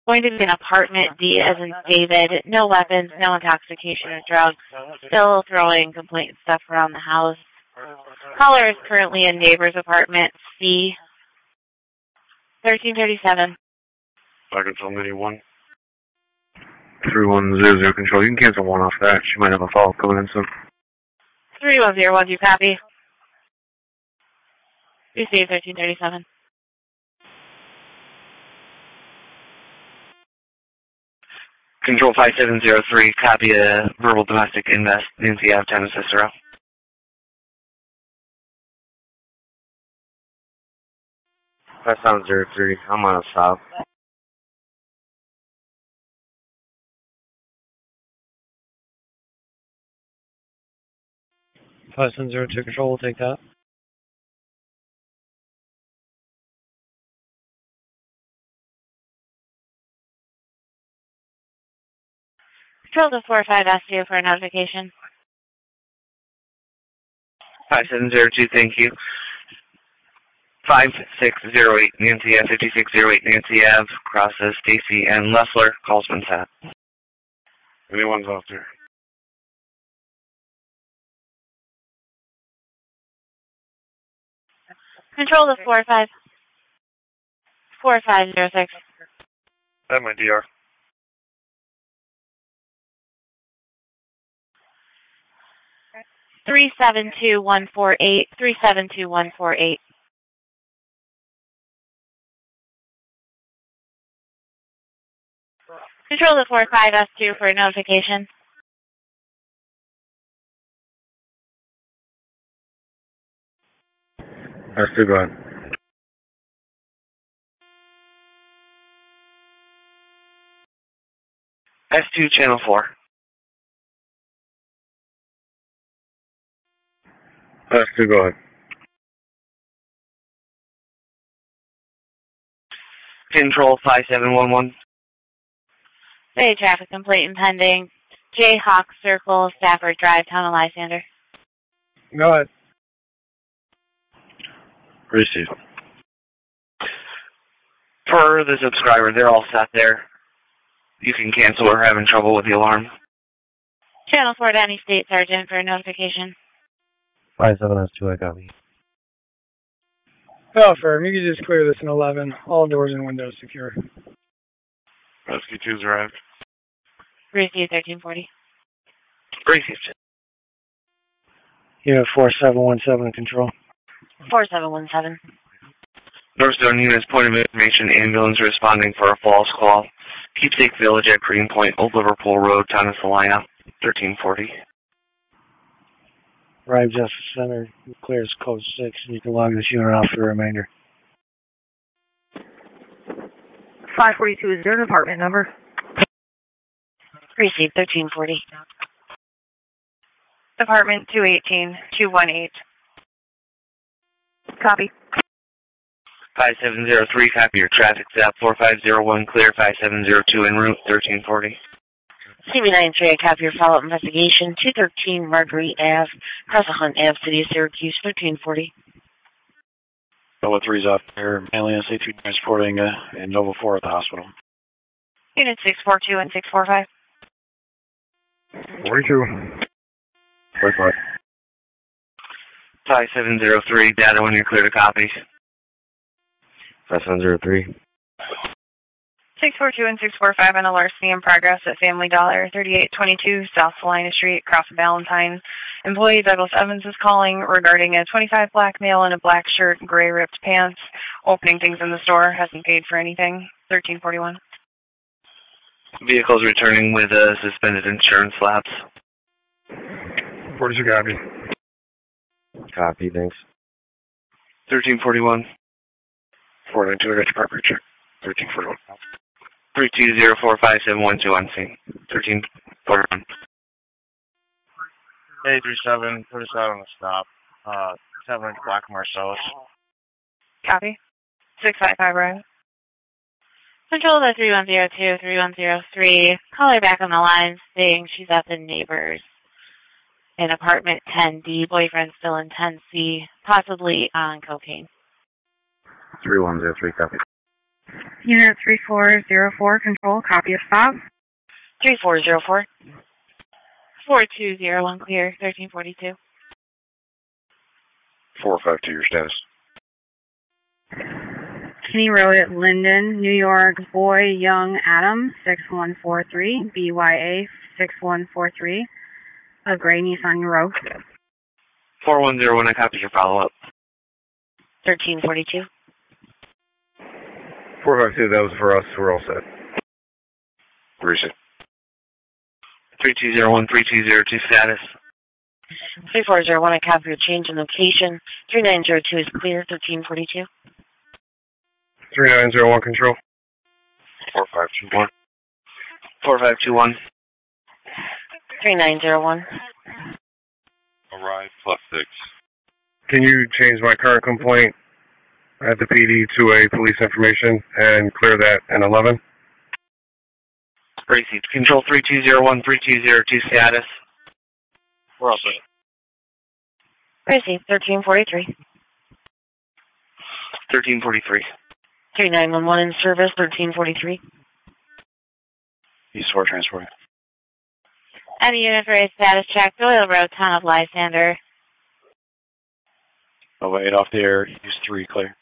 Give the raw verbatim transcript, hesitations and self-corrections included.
Going to be an apartment D as in David. No weapons, no intoxication or drugs. Still throwing complaint stuff around the house. Caller is currently in neighbor's apartment C. thirteen thirty-seven. Fire control mini one. three one zero zero control. You can cancel one off that. She might have a follow-up coming in soon. three one zero one, do you copy? Receive thirteen thirty-seven. Control five seven zero three, copy a verbal domestic invest. Nancy Ave, ten Cicero. five seven zero three, I'm on a stop. five seven zero two control, we'll take that. Control to four five S U for a notification. five seven zero two, thank you. five six zero eight, Nancy Ave, fifty-six oh eight, Nancy Ave, crosses Stacy and Leffler, calls Winsat. Anyone's out there? Control to four five. four five zero six. That's my D R. three seven two one four eight. three seven two one four eight. Control the four five S two for a notification. S two, go ahead. S two, channel four. S two, go ahead. Control five seven one one. Hey, traffic complaint impending. Jayhawk Circle, Stafford Drive, Town of Lysander. Go ahead. Receive. For the subscriber, they're all set there. You can cancel or having trouble with the alarm. Channel four to any state sergeant for a notification. five seven S two, I copy. Oh, firm, you can just clear this in eleven. All doors and windows secure. Rescue two's arrived. Receive thirteen forty. Received. You have four seven one seven in control. four seven one seven. Northstone Units, point of information, ambulance responding for a false call. Keepsake Village at Greenpoint, Old Liverpool Road, Town of Salina, thirteen forty. Arrive Justice Center, clears code six, and you can log this unit off for the remainder. five forty-two, is there an apartment number? Receive thirteen forty. Apartment two eighteen, two one eight. Copy. five seven zero three, copy your traffic stop. four five zero one, clear. five seven zero two, en route, thirteen forty. C B nine three, I copy your follow-up investigation. two thirteen Marguerite Ave, Cross Hunt Ave, City of Syracuse, thirteen forty. Nova three's out there, mainly S A two transporting uh, and Nova four at the hospital. Unit six four two and six four five. forty-two. forty-five. five seven zero three, data when you're clear to copy. five seven zero three. six four two and six four five, on a larceny in progress at Family Dollar, thirty-eight twenty-two South Salina Street, across Valentine. Employee Douglas Evans is calling regarding a twenty-five black male in a black shirt, gray ripped pants, opening things in the store, hasn't paid for anything, thirteen forty-one. Vehicles returning with a suspended insurance lapse. forty-two, copy. Copy, thanks. thirteen forty-one. four nine two, I got your property check. thirteen forty-one. three two zero four five seven one two on scene. thirteen forty-one. eight three seven, put us out on the stop. Uh, seven inch Black Marcellus. Copy. six five five, right? Control the three one zero two, three one zero three. Call her back on the line saying she's at the neighbors in apartment ten D. Boyfriend still in ten C, possibly on cocaine. three one zero three, copy. Unit three four zero four, control, copy of stop. three four zero four. four two zero one, clear, thirteen forty-two. four five two, your status. Kinney Road at Linden, New York, Boy Young Adam, six one four three, B Y A six one four three, a gray Nissan Rogue. four one zero one, I copy your follow-up. thirteen forty-two. four five two, that was for us. We're all set. Reset. three two zero one, three two zero two, status. three four zero one, I copy your change in location. three nine zero two is clear, thirteen forty-two. three nine zero one, control. four five two one. four five two one. three nine zero one. Arrive plus six. Can you change my current complaint at the P D to a police information and clear that in eleven? Received. Control three two zero one, three two zero two, status. We're all set. Received, thirteen forty-three. thirteen forty-three. three nine one one in service, thirteen forty-three. East four transport. Any unit for a status check, Doyle Road, Town of Lysander. Nova eight off the air, East three clear.